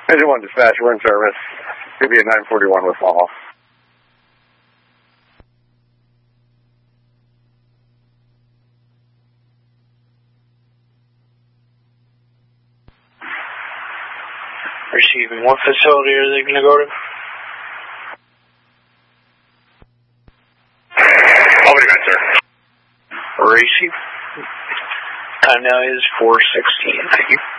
Engine 1 dispatch, we're in service. Could be a 941 with fall. Receiving. What facility are they going to go to? Albany Med, sir. Receive. Time now is 4:16. Thank you.